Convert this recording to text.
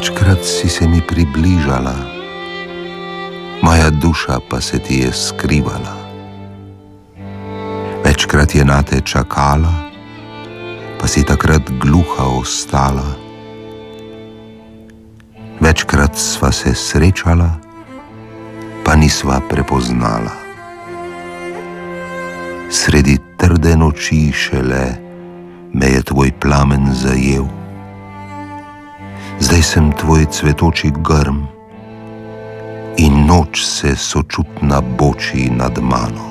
Večkrat si se mi približala, moja duša pa se ti je skrivala. Večkrat je nate čakala, pa si takrat gluha ostala. Večkrat sva se srečala, pa nisva prepoznala. Sredi trde noči šele me je tvoj plamen zajel. Zdaj sem tvoj cvetoči grm in noč se sočutna boči nad mano.